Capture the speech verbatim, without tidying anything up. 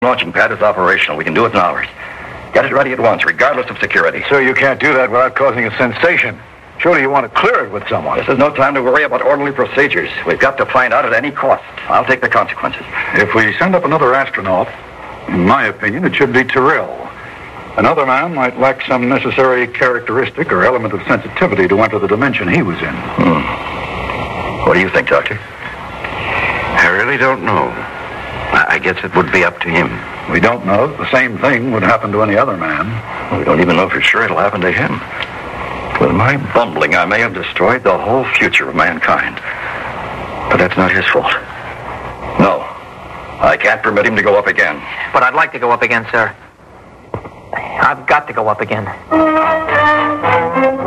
launching pad is operational. We can do it in hours. Get it ready at once, regardless of security. Sir, you can't do that without causing a sensation. Surely you want to clear it with someone. This is no time to worry about orderly procedures. We've got to find out at any cost. I'll take the consequences. If we send up another astronaut, in my opinion, it should be Tyrrell. Another man might lack some necessary characteristic or element of sensitivity to enter the dimension he was in. Hmm. What do you think, Doctor? I really don't know. I guess it would be up to him. We don't know that the same thing would happen to any other man. We don't even know for sure it'll happen to him. With my bumbling, I may have destroyed the whole future of mankind. But that's not his fault. No. I can't permit him to go up again. But I'd like to go up again, sir. I've got to go up again.